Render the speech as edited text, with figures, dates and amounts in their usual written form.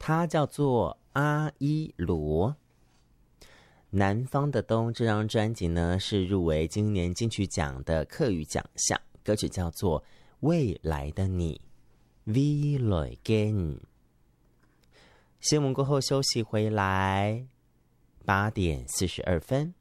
他叫做阿依罗。南方的冬这张专辑呢，是入围今年金曲奖的客语奖项，歌曲叫做未来的你 未來嘅你。新闻过后休息回来，8:42。